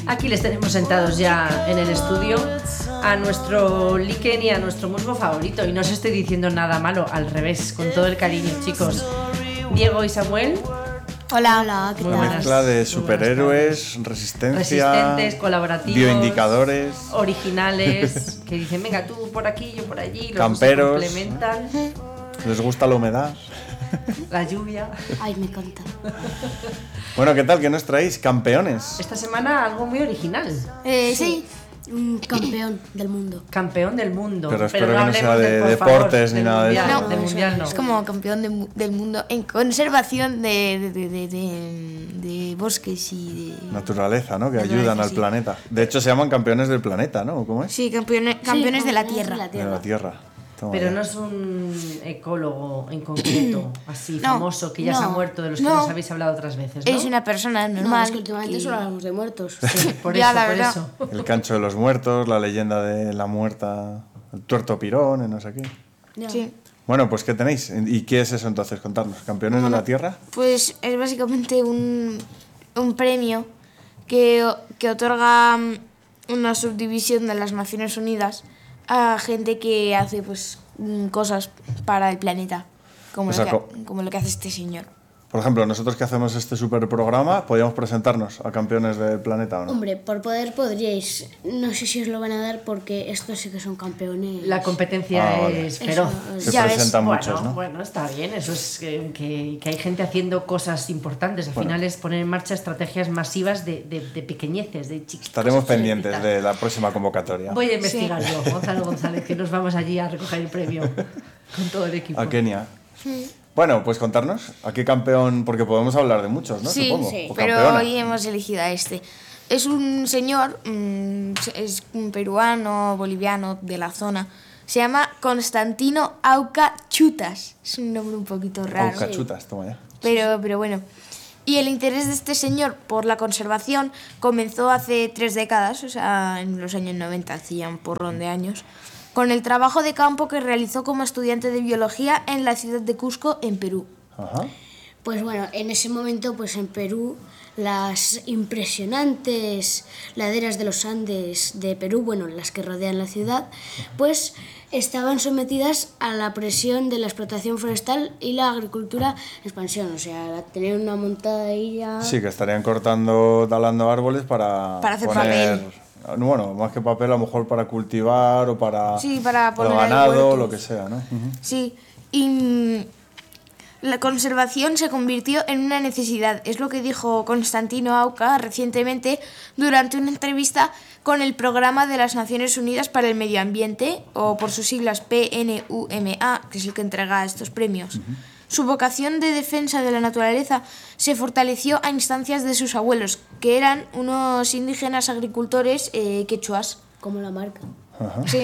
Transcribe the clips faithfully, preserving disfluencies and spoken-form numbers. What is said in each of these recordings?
Aquí les tenemos sentados ya en el estudio a nuestro liquen y a nuestro musgo favorito. Y no os estoy diciendo nada malo, al revés, con todo el cariño, chicos. Diego y Samuel. Hola, hola, ¿qué tal? Una mezcla de superhéroes, resistencia, resistentes, colaborativos, bioindicadores, originales, que dicen, venga, tú por aquí, yo por allí, los camperos, se complementan. Les gusta la humedad, la lluvia. Ay, me encanta. Bueno, ¿qué tal? ¿Qué nos traéis? Campeones. Esta semana algo muy original. Eh, sí. Un campeón del mundo. Campeón del mundo. Pero espero Pero no que no sea de de, deportes ni nada de mundial, eso. No, de mundial no. Es como campeón de, del mundo en conservación de, de, de, de, de bosques y de... Naturaleza, ¿no? Que Naturaleza, ayudan al sí. planeta. De hecho, se llaman campeones del planeta, ¿no? ¿Cómo es? Sí, campeones, campeones sí, de la campeones Tierra. de la De la Tierra. Toma Pero ya. no es un ecólogo en concreto, así No, famoso, que ya no, se ha muerto, de los que no. nos habéis hablado otras veces, ¿no? Es una persona No, normal. es que últimamente que- solo hablamos de muertos. Sí, por Ya, eso, la por verdad. eso. El cancho de los muertos, la leyenda de la muerta, el tuerto pirón, y no sé qué. Ya. Sí. Bueno, pues ¿qué tenéis? ¿Y qué es eso entonces? Contarnos. ¿Campeones de la Tierra? Pues es básicamente un, un premio que, que otorga mm, una subdivisión de las Naciones Unidas a gente que hace pues mm, cosas para el planeta, como, O sea, lo, que, co- como lo que hace este señor. Por ejemplo, nosotros que hacemos este super programa, ¿podríamos presentarnos a campeones del planeta o no? Hombre, por poder podríais. No sé si os lo van a dar porque estos sí que son campeones. La competencia Ah, vale. es feroz. Eso, Se Ya ves, presentan Bueno, muchos, ¿no? bueno, está bien, eso es que, que, que hay gente haciendo cosas importantes. Al Bueno. final es poner en marcha estrategias masivas de, de, de pequeñeces, de chiquitos. Estaremos pendientes de la próxima convocatoria. Voy a investigar yo, Gonzalo González, que nos vamos allí a recoger el premio con todo el equipo. A Kenia. Bueno, pues contarnos, ¿a qué campeón? Porque podemos hablar de muchos, ¿no? Sí, Supongo. sí. O Pero campeona. hoy hemos elegido a este. Es un señor, mm, es un peruano, boliviano de la zona. Se llama Constantino Auca Chutas. Es un nombre un poquito raro. Oh, cachutas, toma ya. Pero, pero bueno. Y el interés de este señor por la conservación comenzó hace tres décadas, o sea, en los años noventa, hacía un porrón de años, con el trabajo de campo que realizó como estudiante de biología en la ciudad de Cusco, en Perú. Ajá. Pues bueno, en ese momento, pues en Perú, las impresionantes laderas de los Andes de Perú, bueno, las que rodean la ciudad, pues estaban sometidas a la presión de la explotación forestal y la agricultura en expansión. O sea, tener una montadilla... Sí, que estarían cortando, talando árboles para, Para hacer poner, papel. Bueno, más que papel, a lo mejor para cultivar o para, Sí, para o poner ahí ganado, huertos. lo que sea, ¿no? Ujú. Sí, y mm, la conservación se convirtió en una necesidad. Es lo que dijo Constantino Auca recientemente durante una entrevista con el Programa de las Naciones Unidas para el Medio Ambiente, o por sus siglas P N U M A, que es el que entrega estos premios. Su vocación de defensa de la naturaleza se fortaleció a instancias de sus abuelos, que eran unos indígenas agricultores eh, quechuas. Como la marca. Ajá. Sí.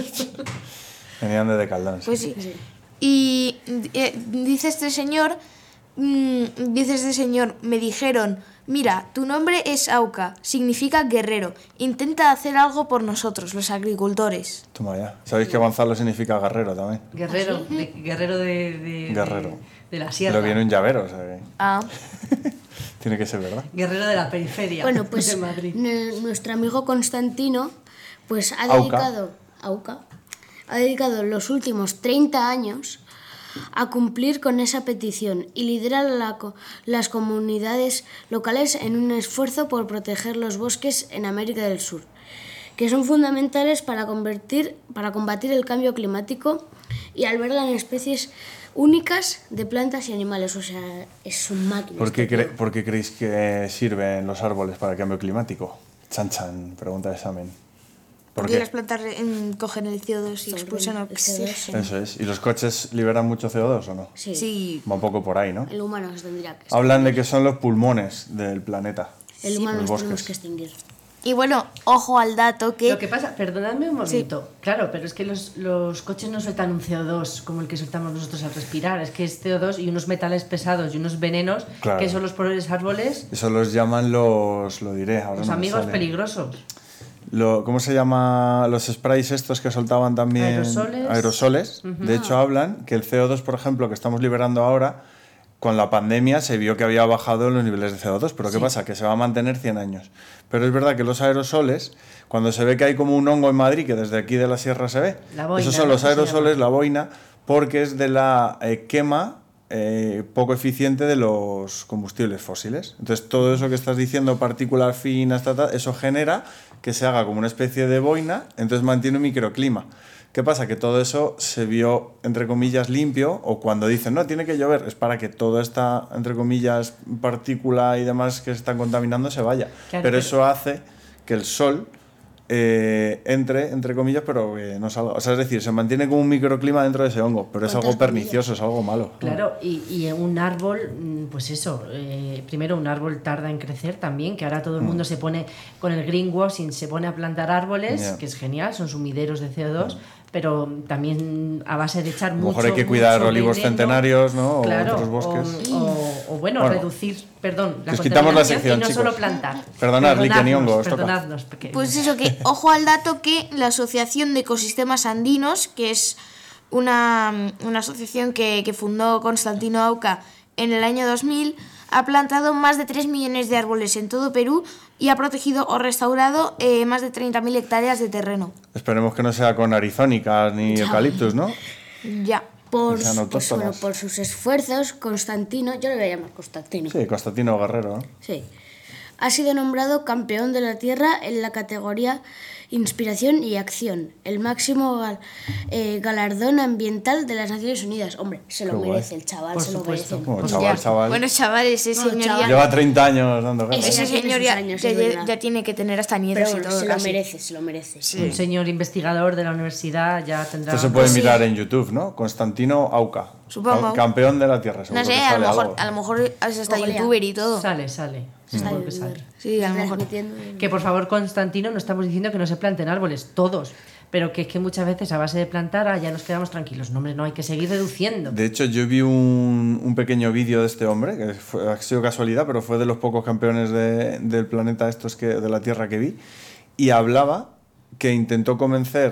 Venían de Decaldán. sí. Pues sí. Y eh, dice este señor, mm, dice este señor, me dijeron, mira, tu nombre es Auca, significa guerrero, intenta hacer algo por nosotros, los agricultores. Toma ya. ¿Sabéis que Gonzalo significa guerrero también? Guerrero, de, guerrero de, de, Guerrero. de, de la sierra. Pero viene un llavero, o sea que Ah, tiene que ser verdad. Guerrero de la periferia Bueno, pues de Madrid. n- nuestro amigo Constantino pues ha Auca. dedicado Auca, ha dedicado los últimos treinta años a cumplir con esa petición y lidera la co- las comunidades locales en un esfuerzo por proteger los bosques en América del Sur, que son fundamentales para convertir para combatir el cambio climático y albergan especies únicas de plantas y animales. O sea, es un máquina. ¿Por qué, este cre- tío. por qué creéis que sirven los árboles para el cambio climático? Chan chan, pregunta de examen. ¿Por porque qué? las plantas mm, cogen el C O dos y expulsan el C O dos, oxígeno. Eso es. ¿Y los coches liberan mucho C O dos o no? Sí, Sí, Va un poco por ahí, ¿no? el humano se tendría que Hablan de que son los pulmones del planeta. El humano los nos tenemos bosques. que extinguir. y bueno, ojo al dato que... Lo que pasa, perdonadme un momento, claro, pero es que los, los coches no sueltan un C O dos como el que soltamos nosotros al respirar, es que es C O dos y unos metales pesados y unos venenos, Claro. que son los pobres árboles, Eso los llaman los... Lo diré ahora. los no me amigos sale. peligrosos. Lo, ¿Cómo se llama los sprays estos que soltaban también? Aerosoles. Aerosoles. De hecho, hablan que el C O dos, por ejemplo, que estamos liberando ahora, con la pandemia se vio que había bajado los niveles de C O dos, pero ¿qué Sí. pasa? Que se va a mantener cien años. Pero es verdad que los aerosoles, cuando se ve que hay como un hongo en Madrid, que desde aquí de la sierra se ve, La boina, esos son ¿no? los ¿Qué se aerosoles, llama? la boina, porque es de la eh, quema eh, poco eficiente de los combustibles fósiles. Entonces todo eso que estás diciendo, partículas finas, ta, ta, eso genera que se haga como una especie de boina, entonces mantiene un microclima. ¿Qué pasa? Que todo eso se vio, entre comillas, limpio, o cuando dicen, no, tiene que llover, es para que toda esta, entre comillas, partícula y demás que se están contaminando se vaya. Claro, pero pero- eso hace que el sol eh, entre, entre comillas, pero que no salga. O sea, es decir, se mantiene como un microclima dentro de ese hongo, pero es ¿Cuántas algo pernicioso, es algo malo. Claro, y, y un árbol, mm, pues eso, eh, primero un árbol tarda en crecer también, que ahora todo el mundo se pone con el greenwashing, se pone a plantar árboles, Ya. que es genial, son sumideros de C O dos, pero también a base de echar A lo mucho, mejor hay que cuidar mucho olivos veneno, centenarios, ¿no? O claro, otros bosques. O, o- o bueno, Bueno, reducir, perdón, la que os quitamos la contaminación sección, y no chicos. solo plantar. Perdonad, Liken y Hongo, os toca. perdonadnos, porque- Pues eso, que ojo al dato que la Asociación de Ecosistemas Andinos, que es una, una asociación que, que fundó Constantino Auca en el año dos mil, ha plantado más de tres millones de árboles en todo Perú y ha protegido o restaurado eh, más de treinta mil hectáreas de terreno. Esperemos que no sea con arizónicas ni eucaliptus, ¿no? Ya. Por, Que sean su- pues, bueno, autóctonas. por sus esfuerzos, Constantino, yo le voy a llamar Constantino. Sí, Constantino Guerrero, ¿no? Sí. Ha sido nombrado campeón de la Tierra en la categoría Inspiración y Acción, el máximo gal- eh, galardón ambiental de las Naciones Unidas. Hombre, se lo Qué guay. merece el chaval, Por se lo supuesto. merece. Como Pues chaval, ya. chaval. Bueno, chavales, ese Bueno, señor chaval. ya, Lleva treinta años dando guerra. Ese ese ya tiene señor sus ya, años, ya- es ya- verdad. ya tiene que tener hasta nietos Pero y todo. se lo casi. merece, se lo merece. Un señor investigador de la universidad ya tendrá... Esto se puede Sí. mirar en YouTube, ¿no? Constantino Auca. Supongo. Cam- Campeón de la Tierra, seguro No sé, que a sale lo mejor, algo. a lo mejor es hasta Googlea. youtuber y todo. Sale, sale. Seguro que sale. Sí, a lo mejor. Transmitiendo. Que por favor, Constantino, no estamos diciendo que no se planten árboles, todos. Pero que es que muchas veces a base de plantar ah, ya nos quedamos tranquilos. No, hombre, no, hay que seguir reduciendo. De hecho, yo vi un, un pequeño vídeo de este hombre, que fue- ha sido casualidad, pero fue de los pocos campeones de- del planeta estos que, de la Tierra que vi, y hablaba que intentó convencer